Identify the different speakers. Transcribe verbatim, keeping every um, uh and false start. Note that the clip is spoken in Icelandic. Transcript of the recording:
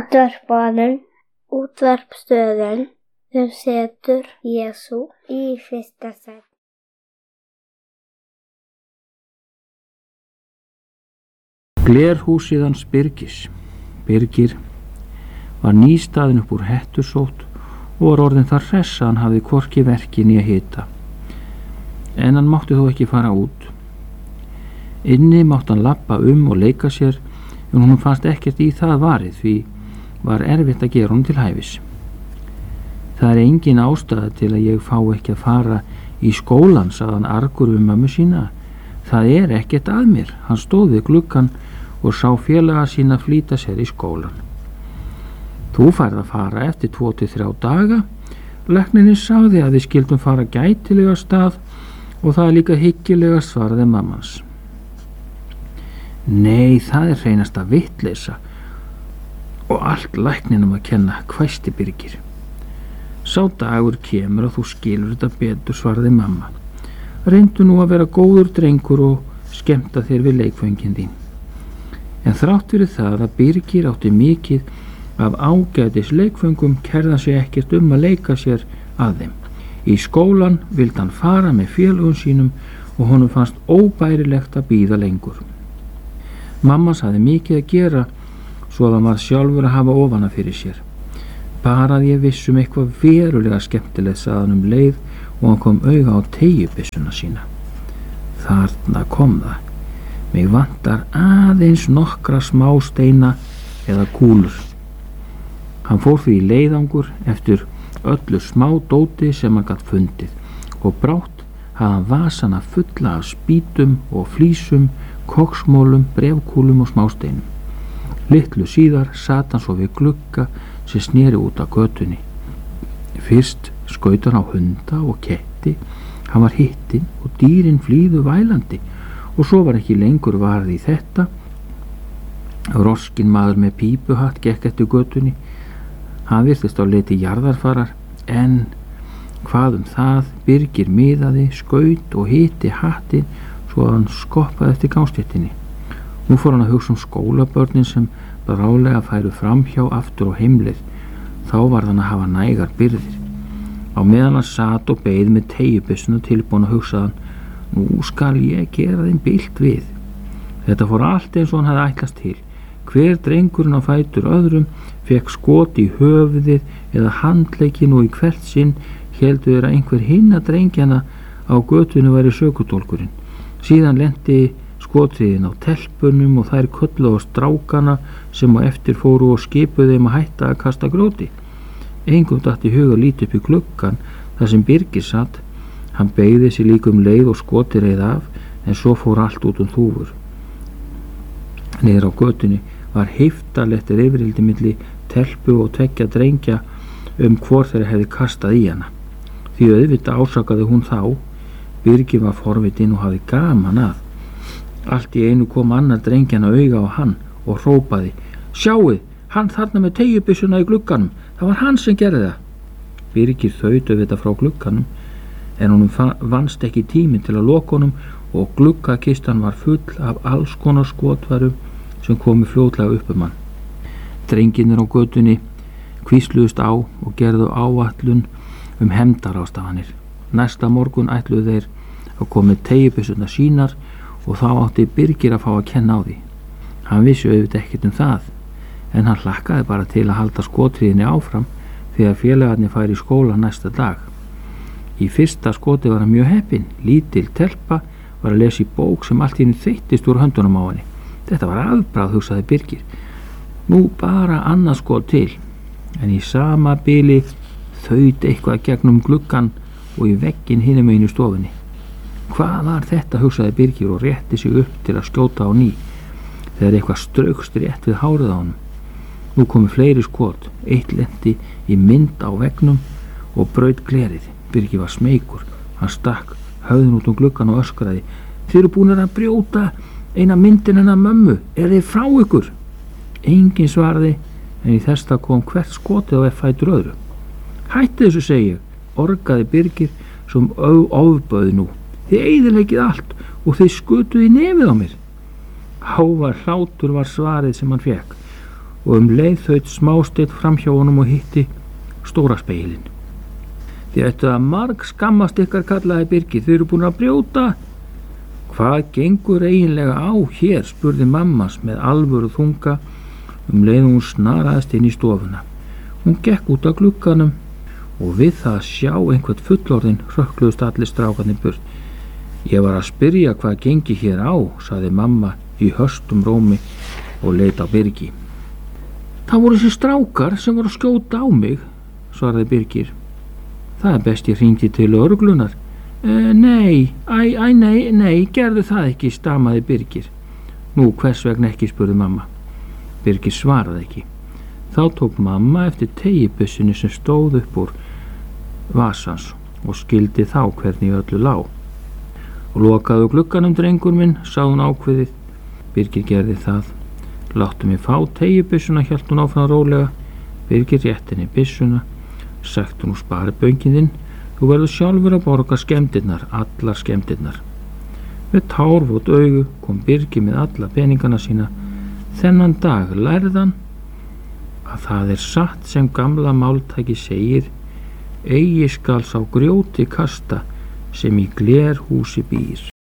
Speaker 1: Útvarpsblaðinu, útvarpsstöðin sem setur Jesú í fyrsta sæti.
Speaker 2: Glerhúsið hans Birgis. Birgir var nýstaðinn upp úr hettusótt og var orðinn þar hress að hann hafði hvorki verki né hita. En hann mátti þó ekki fara út. Inni mátti hann labba um og leika sér, en honum fannst ekkert í það varið, því var erfitt að gera honum til hæfis. Það er engin ástæða til að ég fá ekki að fara í skólan, sagði hann argur við mömmu sína. Það er ekkert að mér. Hann stóð við gluggann og sá félaga sína flýta sér í skólan. Þú færð að fara eftir tvo til þrjá daga. Læknirinn sagði að við skildum fara gætilega stað og það er líka hyggilega, svaraði mammans. Nei, það er hreinasta vitleysa og allt lækninum að kenna, hvæsti Birgir. Sá dagur kemur að þú skilur þetta betur, svaraði mamma. Reyndu nú að vera góður drengur og skemmta þér við leikföngin þín. En þrátt fyrir það að Birgir átti mikið af ágætis leikföngum kærði hann sig ekkert um að leika sér að þeim. Í skólan vildi hann fara með félögum sínum og honum fannst óbærilegt að bíða lengur. Mamma hafði mikið að gera svo að hann var sjálfur að hafa ofana fyrir sér. Bara að ég viss um eitthvað verulega skemmtilegt, sagði hann um leið og hann kom auga á teygjubissuna sína. Þarna kom það. Mig vantar aðeins nokkra smá steina eða kúlur. Hann fór því í leiðangur eftir öllu smá dóti sem hann gat fundið og brátt hafði hann vasana fulla af spýtum og flísum, koksmólum, brefkúlum og smásteinum. Litlu síðar sat hann svo við glugga sem sneri út af götunni. Fyrst skaut hann á hunda og ketti, hann var hittin og dýrin flýðu vælandi og svo var ekki lengur varð í þetta. Roskin maður með pípuhatt gekk eftir götunni. Hann virtist á liti jarðarfarar, en hvað um það, Birgir miðaði, skaut og hitti hattinn svo að hann skoppaði eftir gangstéttinni. Nú fór hann að hugsa um skólabörnin sem brálega færu framhjá aftur á heimleið. Þá var hann að hafa nægar byrðir. Á meðan hann sat og beið með teygjubissuna tilbúin að hugsa hann, nú skal ég gera þeim bilt við. Þetta fór allt eins og hann hafði ætlast til. Hver drengurinn á fætur öðrum fekk skot í höfuðið eða handlegginn og í hvert sinn héldu þeir að einhver hinna drengjana á götunni væri sökudólkurinn. Síðan lenti skotriðin á telpunum og þær köllu á strákana sem á eftir fóru og skipuðu þeim að hætta að kasta grjóti. Engum datt í hug að líta upp í gluggann þar sem Birgir satt. Hann beygði sig líka um leið og skoti reið af, en svo fór allt út um þúfur. Niður á götunni var heiftarlegt rifrildi milli telpu og tveggja drengja um hvor þeirra hefði kastað í hana. Því auðvitað ásakaði hún þá. Birgir var forvitinn og hafði gaman að. Allt í einu kom annar drengjana auga á hann og hrópaði, sjáið, hann þarna með teygjubissuna í glugganum, það var hann sem gerði það. Birgir þaut auðvitað frá glugganum, en honum vannst ekki tíminn til að loka honum og gluggakistan var full af alls konar skotvarum sem komu fljótlega upp um hann. Drengirnir á götunni hvísluðust á og gerðu áætlun um hefndarástafanir. Næsta morgun ætluðu þeir að koma með teygjubissuna sínar og þá átti Birgir að fá að kenna á því. Hann vissi auðvitað ekkert um það, en hann hlakkaði bara til að halda skotriðinni áfram þegar félagarnir færi í skóla næsta dag. Í fyrsta skoti var hann mjög heppinn. Lítil telpa var að lesa í bók sem allt í einu þeyttist úr höndunum á henni. Þetta var afbragð, hugsaði Birgir. Nú bara annað skot til, en í sama bili þaut eitthvað gegnum gluggann og í vegginn hinum megin í stofunni. Hvað var þetta, hugsaði Birgir og rétti sig upp til að skjóta á ný þegar eitthvað straukst rétt við hárið á honum. Nú komu fleiri skot, eitt lenti í mynd á veggnum og braut glerið. Birgir var smeykur, hann stakk höfðin út um gluggann og öskraði, þið eru búnir að brjóta eina myndin hennar mömmu, er þið frá ykkur? Engin svaraði, en í þesta kom hvert skotið á fætur öðru. Hætti þessu, segi ég, orgaði Birgir sem ofböði nú. Þið eyðileggið allt og þið skutuð í nefið á mér. Hávær hlátur var svarið sem hann fekk og um leið þaut smásteinn framhjá honum og hitti stóra spegilinn. Þið ættu að marg skammast ykkar, kallaði Birgir, þið eru búin að brjóta. Hvað gengur eiginlega á hér, spurði mammas með alvöru þunga um leið hún snaraðist inn í stofuna. Hún gekk út af glugganum og við það að sjá einhvern fullorðinn hrökkluðust allir strákarnir burt. Ég var að spyrja hvað gengi hér á, sagði mamma í höstum rómi og leit á Birgi. Það voru þessi strákar sem voru að skjóta á mig, svaraði Birgir. Það er best ég hringdi til lögreglunar. E, nei, æ, æ, nei, nei, gerðu það ekki, stamaði Birgir. Nú, hvers vegna ekki, spurði mamma. Birgir svaraði ekki. Þá tók mamma eftir teygjubyssunni sem stóð upp úr vasans og skildi þá hvernig öllu lá. Og lokaðu glugganum, drengur minn, sagði hún ákveðið. Birgir gerði það. Láttu mig fá teygjubyssuna, hélt hún áfram rólega. Birgir rétti henni byssuna. Sagt hún úr spariböngin þinn, þú verður sjálfur að borga skemmdirnar, allar skemmdirnar. Með tárvot augu kom Birgir með alla peningana sína. Þennan dag lærðan að það er satt sem gamla máltæki segir, eigi skal sá grjóti kasta sem í glerhúsi býr.